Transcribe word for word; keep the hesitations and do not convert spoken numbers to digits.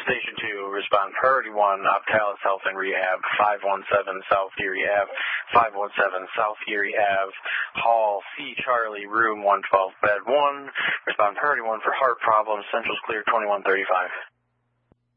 Station two, respond priority one, Optalis Health and Rehab, five one seven South Erie Ave, five one seven South Erie Ave, Hall C Charlie, room one twelve, bed one, respond priority one for heart problems, central's clear, twenty-one thirty-five.